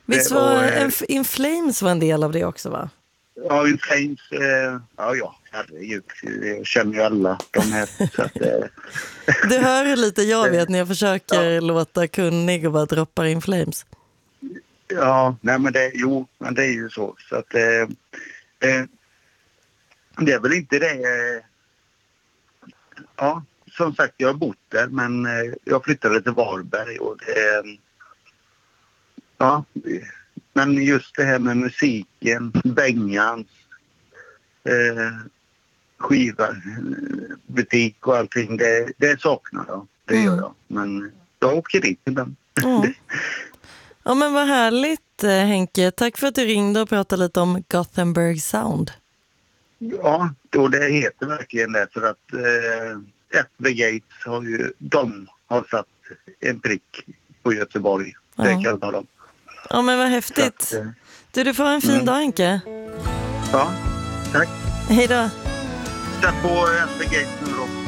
Visst var In Flames var en del av det också, va? Ja, In Flames, herregud, jag känner ju alla de här. Så att, Du hör hur lite jag vet när jag försöker låta kunnig och bara droppar In Flames. Ja, nej men det är ju så. Så att det är väl inte det. Ja, som sagt, jag har bott där, men jag flyttade till Varberg och men just det här med musiken, Bengans, skiva, butik och allting, det saknar jag. Det gör jag. Men jag åker dit ibland. Ja, men vad härligt, Henke. Tack för att du ringde och pratade lite om Gothenburg Sound. Ja, då det heter verkligen det, för att FB Gates har satt en prick på Göteborg. Det kan jag tala om. Ja, men vad häftigt. Så att, du får en fin dag, Henke. Ja, tack. Hej då. Sätt på FB Gates nummer 8.